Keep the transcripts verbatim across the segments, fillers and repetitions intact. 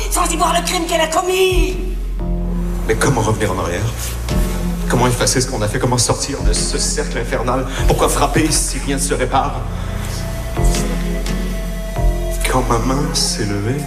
sans y voir le crime qu'elle a commis. Mais comment revenir en arrière? Comment effacer ce qu'on a fait? Comment sortir de ce cercle infernal? Pourquoi frapper si rien ne se répare? Quand ma main s'est levée,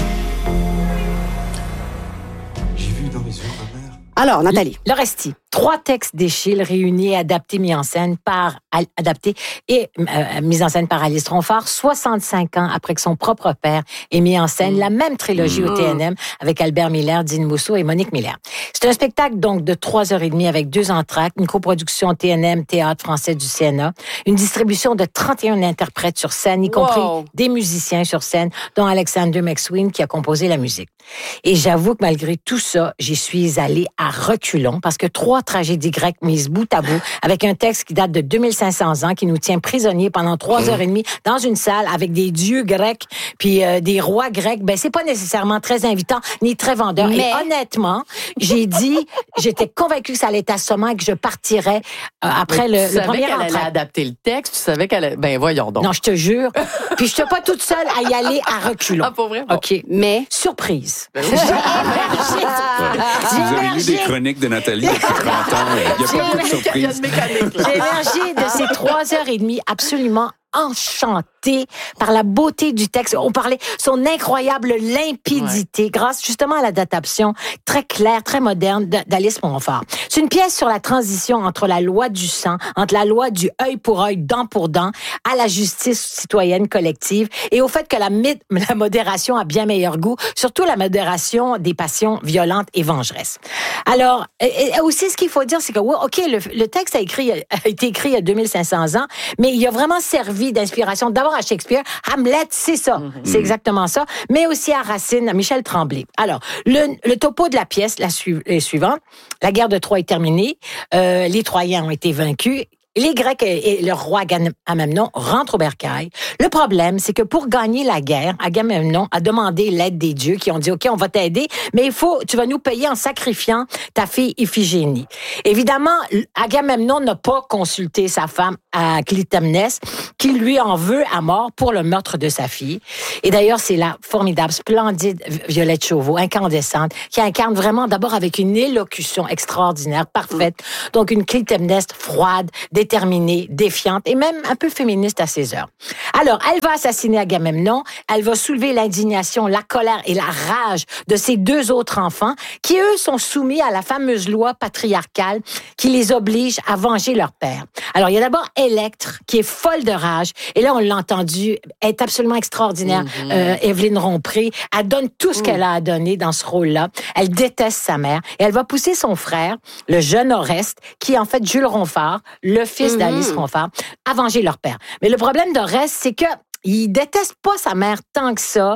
j'ai vu dans les yeux ma mère. Alors, Nathalie. Le Resti. Trois textes d'Échille réunis, adaptés, mis en scène par adaptés et euh, mis en scène par Alice Ronfort, soixante-cinq ans après que son propre père ait mis en scène mmh. la même trilogie mmh. au T N M avec Albert Miller, Dean Mousseau et Monique Miller. C'est un spectacle donc de trois heures et demie avec deux entr'actes, une coproduction T N M, Théâtre français du C N A, une distribution de trente et un interprètes sur scène, y compris wow. des musiciens sur scène, dont Alexander McSween qui a composé la musique. Et j'avoue que malgré tout ça, j'y suis allée à reculons parce que trois tragédies grecques mises bout à bout avec un texte qui date de deux mille cinq cents ans qui nous tient prisonniers pendant trois heures et demie dans une salle avec des dieux grecs puis euh, des rois grecs, ben c'est pas nécessairement très invitant ni très vendeur. Mais... Et honnêtement, j'ai dit, j'étais convaincue que ça allait être assommant et que je partirais euh, après mais le, le premier entrée. Tu savais qu'elle allait adapter le texte, tu savais qu'elle allait... Ben voyons donc. Non, je te jure. Puis je suis pas toute seule à y aller à reculons. Ah, pour vrai? Bon. OK. Mais surprise. Ben oui. Ouais. Si vous avez lu des chroniques de Nathalie depuis trente ans, il n'y a pas beaucoup de surprises. J'ai émergé de ces trois heures et demie absolument enchantée par la beauté du texte. On parlait son incroyable limpidité ouais. grâce justement à l'adaptation très claire, très moderne d'Alice Montfort. C'est une pièce sur la transition entre la loi du sang, entre la loi du œil pour œil, dent pour dent, à la justice citoyenne collective et au fait que la, la modération a bien meilleur goût, surtout la modération des passions violentes et vengeresses. Alors, et, et aussi ce qu'il faut dire, c'est que, ouais, OK, le, le texte a, écrit, a été écrit il y a deux mille cinq cents ans, mais il a vraiment servi d'inspiration d'abord à Shakespeare. Hamlet, c'est ça. Mm-hmm. C'est exactement ça. Mais aussi à Racine, à Michel Tremblay. Alors, le, le topo de la pièce la su- est suivant. La guerre de Troie est terminée. Euh, les Troyens ont été vaincus. Les Grecs et le roi Agamemnon rentrent au bercail. Le problème, c'est que pour gagner la guerre, Agamemnon a demandé l'aide des dieux qui ont dit, OK, on va t'aider, mais il faut, tu vas nous payer en sacrifiant ta fille Iphigénie. Évidemment, Agamemnon n'a pas consulté sa femme à Clytemnestre, qui lui en veut à mort pour le meurtre de sa fille. Et d'ailleurs, c'est la formidable, splendide Violette Chauveau, incandescente, qui incarne vraiment d'abord avec une élocution extraordinaire, parfaite. Donc, une Clytemnestre froide, déterminée, défiante et même un peu féministe à ses heures. Alors, elle va assassiner Agamemnon, elle va soulever l'indignation, la colère et la rage de ses deux autres enfants qui, eux, sont soumis à la fameuse loi patriarcale qui les oblige à venger leur père. Alors, il y a d'abord Électre qui est folle de rage et là, on l'a entendu, elle est absolument extraordinaire, mm-hmm. euh, Évelyne Rompré. Elle donne tout ce mm. qu'elle a à donner dans ce rôle-là. Elle déteste sa mère et elle va pousser son frère, le jeune Oreste, qui est en fait Jules Ronfort, le fils mm-hmm. d'Alice Ronfort, à venger leur père. Mais le problème d'Oreste, c'est que il déteste pas sa mère tant que ça.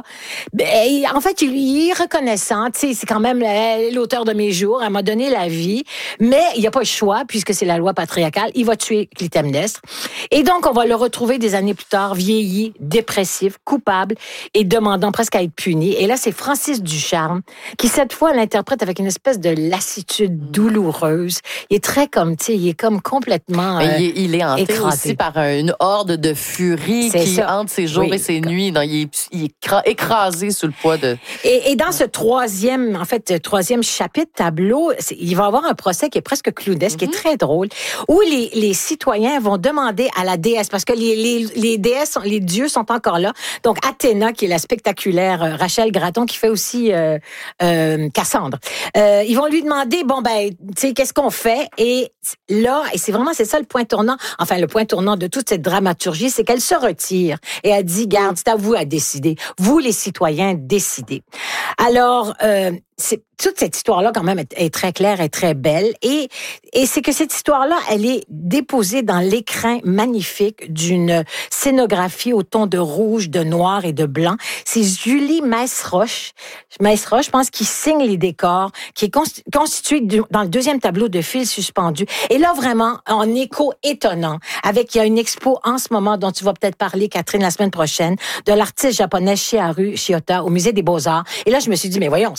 Et en fait, il est reconnaissant. Tu sais, c'est quand même l'auteur de mes jours. Elle m'a donné la vie. Mais il n'y a pas le choix, puisque c'est la loi patriarcale. Il va tuer Clytemnestre. Et donc, on va le retrouver des années plus tard, vieilli, dépressif, coupable et demandant presque à être puni. Et là, c'est Francis Ducharme qui, cette fois, l'interprète avec une espèce de lassitude douloureuse. Il est très comme, tu sais, il est comme complètement euh, il, est, il est hanté écrasé. Aussi par une horde de furie c'est qui ça. hante ses jours oui. et ses nuits. Non, il, est, il est écrasé sous le poids de... Et, et dans ce troisième, en fait, troisième chapitre, tableau, il va y avoir un procès qui est presque clownesque, mm-hmm. qui est très drôle, où les, les citoyens vont demander à la déesse, parce que les, les, les déesses, les dieux sont encore là. Donc, Athéna, qui est la spectaculaire euh, Rachel Gratton, qui fait aussi euh, euh, Cassandre. Euh, ils vont lui demander, bon, ben, tu sais, qu'est-ce qu'on fait? Et là, et c'est vraiment, c'est ça le point tournant, enfin, le point tournant de toute cette dramaturgie, c'est qu'elle se retire. Et elle dit, garde, c'est à vous à décider. Vous, les citoyens, décidez. Alors, euh, c'est, toute cette histoire-là, quand même, est, est très claire et très belle. Et, et c'est que cette histoire-là, elle est déposée dans l'écrin magnifique d'une scénographie au ton de rouge, de noir et de blanc. C'est Julie Maisroche, Maisroche, je pense, qui signe les décors, qui est constituée dans le deuxième tableau de fils suspendus. Et là, vraiment, en écho étonnant, avec, il y a une expo en ce moment dont tu vas peut-être parler, Catherine, la semaine prochaine, de l'artiste japonaise Shiharu Shiota au Musée des Beaux-Arts. Et là, je me suis dit, mais voyons, ça n'a pas de bon sens.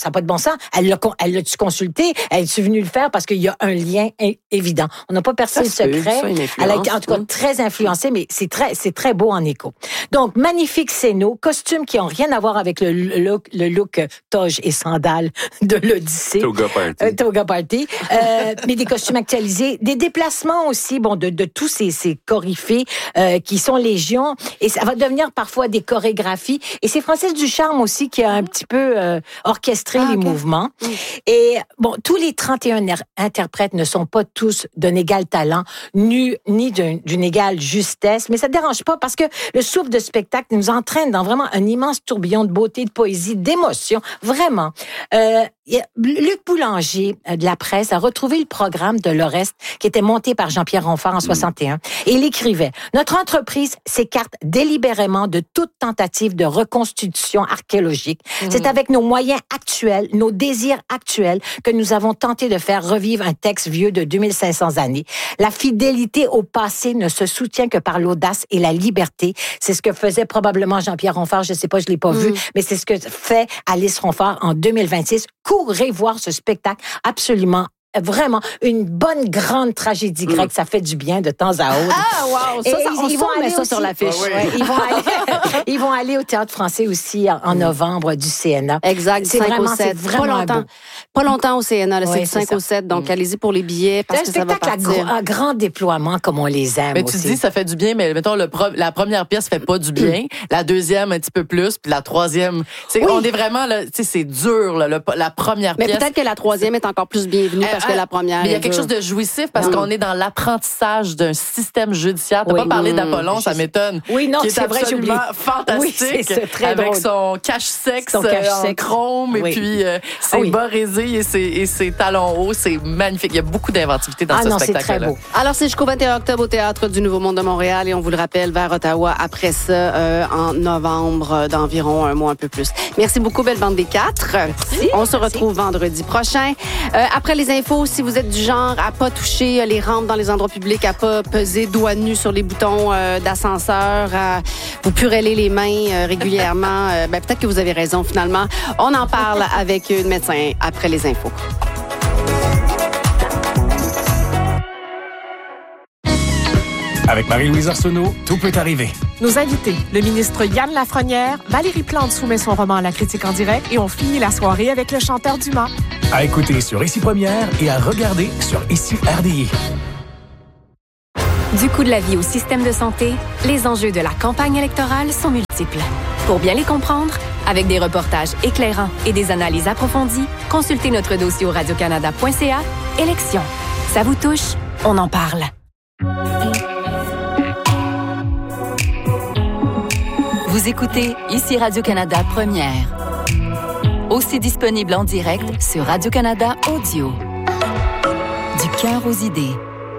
ça, elle l'a, elle l'a-tu consulté? Elle est-tu venue le faire parce qu'il y a un lien é- évident? On n'a pas percé le secret. Elle a été, en tout cas, très influencée, mais c'est très, c'est très beau en écho. Donc, magnifique scéno, costumes qui ont rien à voir avec le look, le look toge et sandales de l'Odyssée. Toga Party. Euh, toga Party. Euh, mais des costumes actualisés, des déplacements aussi, bon, de, de tous ces, ces coryphées euh, qui sont légion. Et ça va devenir parfois des chorégraphies. Et c'est Francis Ducharme aussi qui a un petit peu euh, orchestré ah, les okay. mouvements. Mm. Et bon, tous les trente et un er- interprètes ne sont pas tous d'un égal talent, ni, ni d'un, d'une égale justesse, mais ça ne dérange pas parce que le souffle de spectacle nous entraîne dans vraiment un immense tourbillon de beauté, de poésie, d'émotion, vraiment. Euh, Luc Boulanger de la Presse a retrouvé le programme de l'Orest qui était monté par Jean-Pierre Ronfort en soixante et un et il écrivait « Notre entreprise s'écarte délibérément de toute tentative de reconstitution archéologique. Mmh. C'est avec nos moyens actuels, nos désirs actuels que nous avons tenté de faire revivre un texte vieux de deux mille cinq cents années. La fidélité au passé ne se soutient que par l'audace et la liberté. C'est ce que faisait probablement Jean-Pierre Ronfort, je ne sais pas, je ne l'ai pas mmh. vu, mais c'est ce que fait Alice Ronfort en deux mille vingt-six. Courez voir ce spectacle absolument vraiment une bonne grande tragédie grecque, mmh. ça fait du bien de temps à autre. Ah wow, ça, ça ils, on ils vont aller ça aussi, sur l'affiche. Ouais, ouais. Ils vont aller, ils vont aller au Théâtre Français aussi en, en novembre du C N A. Exact, c'est cinq vraiment, au sept. c'est vraiment pas longtemps, beau. Pas longtemps au C N A, là, ouais, c'est du cinq au sept, donc mmh. allez-y pour les billets parce que ça va partir. C'est un spectacle à, gros, à grand déploiement comme on les aime Mais aussi. tu dis ça fait du bien, mais mettons le pro, la première pièce fait pas du bien, mmh. la deuxième un petit peu plus, puis la troisième, c'est oui. on est vraiment là, tu sais c'est dur là, le, la première mais pièce. Mais peut-être que la troisième est encore plus bienvenue euh, parce que la première. Mais il y a quelque chose de jouissif parce mmh. qu'on est dans l'apprentissage d'un système judiciaire. T'as oui. pas parlé d'Apollon, mmh. ça m'étonne. Oui, non, qui est, c'est vrai, absolument fantastique. Oui, c'est, c'est très avec drôle. son cache-sexe son cache-sexe. en chrome oui. et puis euh, ses ah, oui. bas résés et ses, et ses talons hauts. C'est magnifique. Il y a beaucoup d'inventivité dans ah, ce non, spectacle-là. C'est très beau. Alors, c'est jusqu'au vingt et un octobre au Théâtre du Nouveau Monde de Montréal et on vous le rappelle, vers Ottawa après ça euh, en novembre euh, d'environ un mois, un peu plus. Merci beaucoup, belle bande des quatre. Merci. On se retrouve Merci. vendredi prochain. Euh, après les infos, si vous êtes du genre à pas toucher les rampes dans les endroits publics, à pas peser doigts nus sur les boutons euh, d'ascenseur, à vous pureller les mains euh, régulièrement, euh, ben, peut-être que vous avez raison finalement. On en parle avec une médecin après les infos. Avec Marie-Louise Arsenault, tout peut arriver. Nos invités, le ministre Yann Lafrenière, Valérie Plante soumet son roman à la critique en direct et on finit la soirée avec le chanteur Dumas. À écouter sur Ici Première et à regarder sur Ici R D I. Du coût de la vie au système de santé, les enjeux de la campagne électorale sont multiples. Pour bien les comprendre, avec des reportages éclairants et des analyses approfondies, consultez notre dossier au radiocanada point c a. Élections. Ça vous touche? On en parle. Vous écoutez Ici Radio-Canada Première. Aussi disponible en direct sur Radio-Canada Audio. Du cœur aux idées.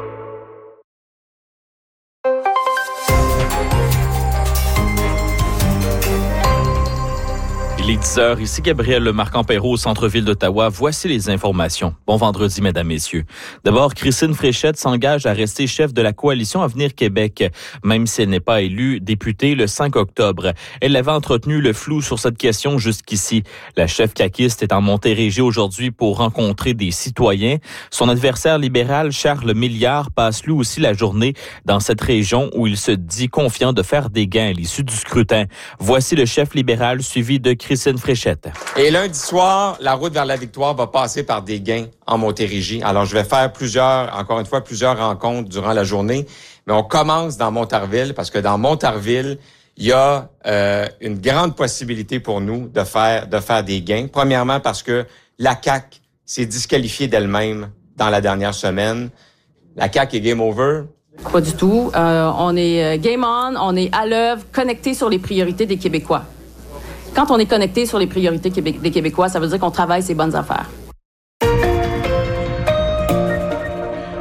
Il est dix heures, ici Gabriel Lemarque-Empéraud au centre-ville d'Ottawa. Voici les informations. Bon vendredi, mesdames, messieurs. D'abord, Christine Fréchette s'engage à rester chef de la coalition Avenir Québec, même si elle n'est pas élue députée le cinq octobre. Elle avait entretenu le flou sur cette question jusqu'ici. La chef caquiste est en Montérégie aujourd'hui pour rencontrer des citoyens. Son adversaire libéral, Charles Milliard, passe lui aussi la journée dans cette région où il se dit confiant de faire des gains à l'issue du scrutin. Voici le chef libéral suivi de Christine Fréchette. Et lundi soir, la route vers la victoire va passer par des gains en Montérégie. Alors, je vais faire plusieurs, encore une fois, plusieurs rencontres durant la journée. Mais on commence dans Montarville parce que dans Montarville, il y a euh, une grande possibilité pour nous de faire, de faire des gains. Premièrement, parce que la C A Q s'est disqualifiée d'elle-même dans la dernière semaine. La C A Q est game over. Pas du tout. Euh, on est game on, on est à l'œuvre, connecté sur les priorités des Québécois. Quand on est connecté sur les priorités des Québécois, ça veut dire qu'on travaille ses bonnes affaires.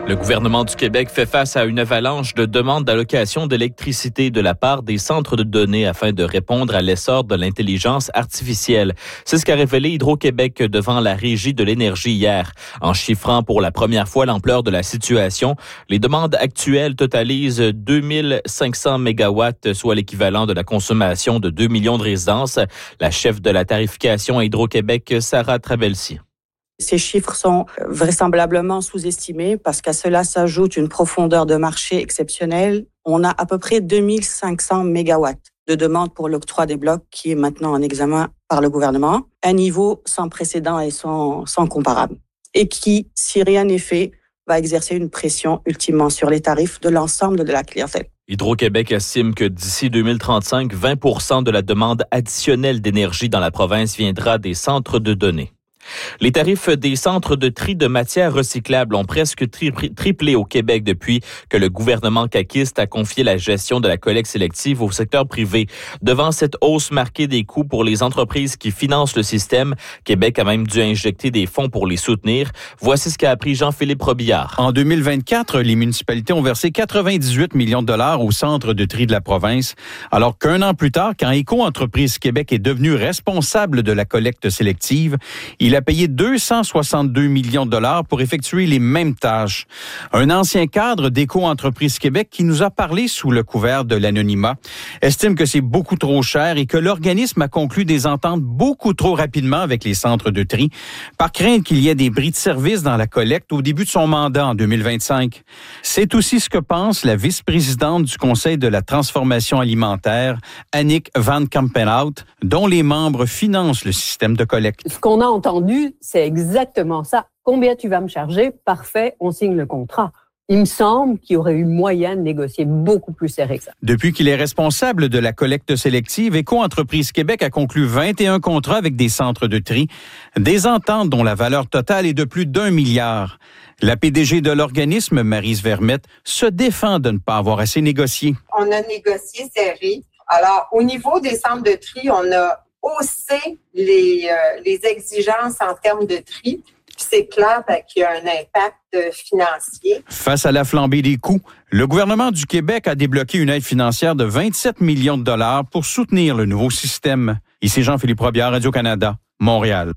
Le gouvernement du Québec fait face à une avalanche de demandes d'allocation d'électricité de la part des centres de données afin de répondre à l'essor de l'intelligence artificielle. C'est ce qu'a révélé Hydro-Québec devant la Régie de l'énergie hier. En chiffrant pour la première fois l'ampleur de la situation, les demandes actuelles totalisent deux mille cinq cents mégawatts, soit l'équivalent de la consommation de deux millions de résidences. La chef de la tarification à Hydro-Québec, Sarah Travelsi. Ces chiffres sont vraisemblablement sous-estimés parce qu'à cela s'ajoute une profondeur de marché exceptionnelle. On a à peu près deux mille cinq cents mégawatts de demande pour l'octroi des blocs qui est maintenant en examen par le gouvernement, un niveau sans précédent et sans, sans comparable. Et qui, si rien n'est fait, va exercer une pression ultimement sur les tarifs de l'ensemble de la clientèle. Hydro-Québec estime que d'ici deux mille trente-cinq, vingt pour cent de la demande additionnelle d'énergie dans la province viendra des centres de données. Les tarifs des centres de tri de matières recyclables ont presque tri- triplé au Québec depuis que le gouvernement caquiste a confié la gestion de la collecte sélective au secteur privé. Devant cette hausse marquée des coûts pour les entreprises qui financent le système, Québec a même dû injecter des fonds pour les soutenir. Voici ce qu'a appris Jean-Philippe Robillard. En deux mille vingt-quatre, les municipalités ont versé quatre-vingt-dix-huit millions de dollars au centre de tri de la province, alors qu'un an plus tard, quand Éco-Entreprise Québec est devenu responsable de la collecte sélective, il a payé deux cent soixante-deux millions de dollars pour effectuer les mêmes tâches. Un ancien cadre d'Éco-Entreprise Québec qui nous a parlé sous le couvert de l'anonymat estime que c'est beaucoup trop cher et que l'organisme a conclu des ententes beaucoup trop rapidement avec les centres de tri, par crainte qu'il y ait des bris de service dans la collecte au début de son mandat en deux mille vingt-cinq. C'est aussi ce que pense la vice-présidente du Conseil de la transformation alimentaire, Annick Van Kampenhout, dont les membres financent le système de collecte. Ce qu'on a entendu, c'est exactement ça. Combien tu vas me charger? Parfait, on signe le contrat. Il me semble qu'il y aurait eu moyen de négocier beaucoup plus serré que ça. Depuis qu'il est responsable de la collecte sélective, Éco-Entreprise Québec a conclu vingt et un contrats avec des centres de tri, des ententes dont la valeur totale est de plus d'un milliard. La P D G de l'organisme, Maryse Vermette, se défend de ne pas avoir assez négocié. On a négocié serré. Alors, au niveau des centres de tri, on a haussé les, euh, les exigences en termes de tri. C'est clair ben, qu'il y a un impact euh, financier. Face à la flambée des coûts, le gouvernement du Québec a débloqué une aide financière de vingt-sept millions de dollars pour soutenir le nouveau système. Ici Jean-Philippe Robillard, Radio-Canada, Montréal.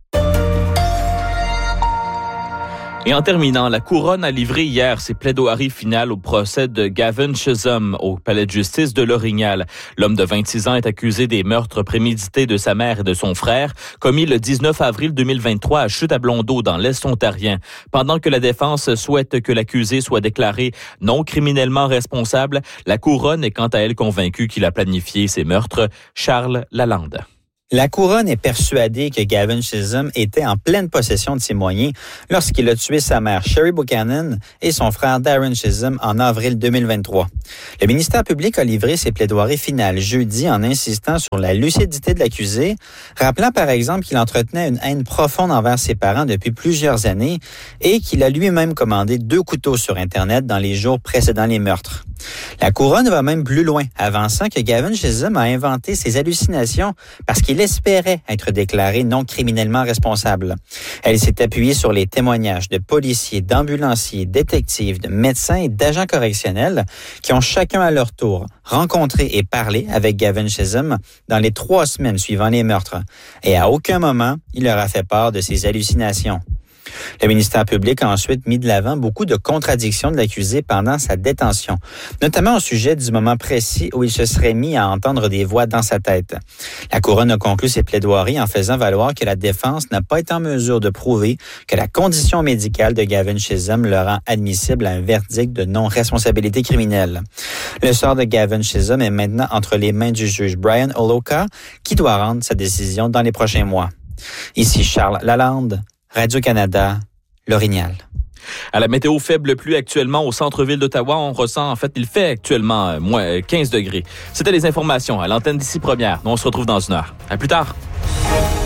Et en terminant, la Couronne a livré hier ses plaidoiries finales au procès de Gavin Chisholm au palais de justice de L'Orignal. L'homme de vingt-six ans est accusé des meurtres prémédités de sa mère et de son frère, commis le dix-neuf avril deux mille vingt-trois à Chute-à-Blondeau, dans l'Est ontarien. Pendant que la défense souhaite que l'accusé soit déclaré non criminellement responsable, la Couronne est quant à elle convaincue qu'il a planifié ces meurtres. Charles Lalande. La Couronne est persuadée que Gavin Chisholm était en pleine possession de ses moyens lorsqu'il a tué sa mère Sherry Buchanan et son frère Darren Chisholm en avril deux mille vingt-trois. Le ministère public a livré ses plaidoiries finales jeudi en insistant sur la lucidité de l'accusé, rappelant par exemple qu'il entretenait une haine profonde envers ses parents depuis plusieurs années et qu'il a lui-même commandé deux couteaux sur Internet dans les jours précédant les meurtres. La Couronne va même plus loin, avançant que Gavin Chisholm a inventé ses hallucinations parce qu'il espérait être déclaré non criminellement responsable. Elle s'est appuyée sur les témoignages de policiers, d'ambulanciers, détectives, de médecins et d'agents correctionnels qui ont chacun à leur tour rencontré et parlé avec Gavin Chisholm dans les trois semaines suivant les meurtres. Et à aucun moment, il leur a fait part de ses hallucinations. Le ministère public a ensuite mis de l'avant beaucoup de contradictions de l'accusé pendant sa détention, notamment au sujet du moment précis où il se serait mis à entendre des voix dans sa tête. La Couronne a conclu ses plaidoiries en faisant valoir que la défense n'a pas été en mesure de prouver que la condition médicale de Gavin Chisholm le rend admissible à un verdict de non-responsabilité criminelle. Le sort de Gavin Chisholm est maintenant entre les mains du juge Brian Oloka, qui doit rendre sa décision dans les prochains mois. Ici Charles Lalande, Radio-Canada, L'Orignal. À la météo, faible pluie actuellement au centre-ville d'Ottawa. On ressent, en fait, il fait actuellement moins quinze degrés. C'était les informations à l'antenne d'ici première. Nous, on se retrouve dans une heure. À plus tard.